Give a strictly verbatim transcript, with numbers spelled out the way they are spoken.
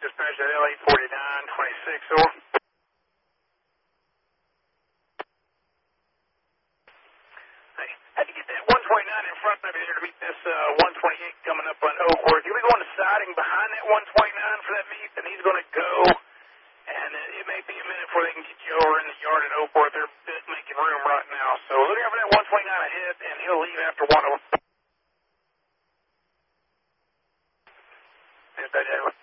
Dispatch at L eight forty-nine twenty-six, over. Hey, how'd you get that one twenty-nine in front of you there to meet this uh, one twenty-eight coming up on Oakworth? You'll be going to siding behind that one twenty-nine for that meet, and he's going to go, and it, it may be a minute before they can get you over in the yard at Oakworth. They're making room right now. So look out for that one twenty-nine ahead, and he'll leave after one oh. Is that it?